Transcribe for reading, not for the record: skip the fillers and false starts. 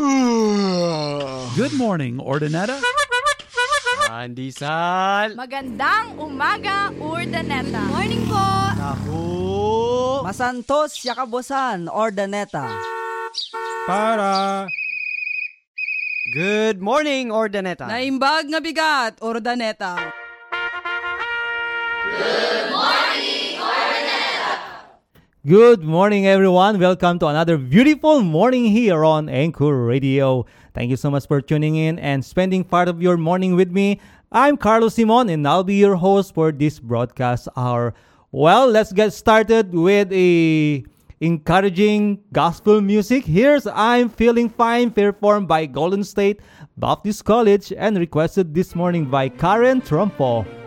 Good morning, Ordineta. Pandesal. Magandang umaga, Urdaneta. Morning po. Taho. Masantos, Yakabosan, Ordaneta. Para. Good morning, Ordaneta. Naimbag nga bigat, Ordaneta. Good morning, everyone. Welcome to another beautiful morning here on Anchor Radio. Thank you so much for tuning in and spending part of your morning with me. I'm Carlos Simon, and I'll be your host for this broadcast hour. Well, let's get started with a encouraging gospel music. Here's I'm Feeling Fine, performed by Golden State Baptist College and requested this morning by Karen Trumpo.